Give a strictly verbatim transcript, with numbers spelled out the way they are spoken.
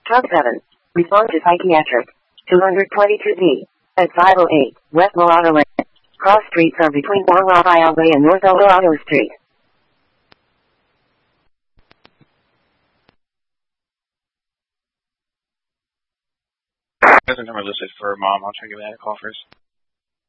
Truck seven. Respond to psychiatric. two twenty-two D. At five oh eight, West Mulatto Lane. Cross streets are between Long Raphael Way and North Eldorado Street. Doesn't number listed for mom. I'll try to give that a call first.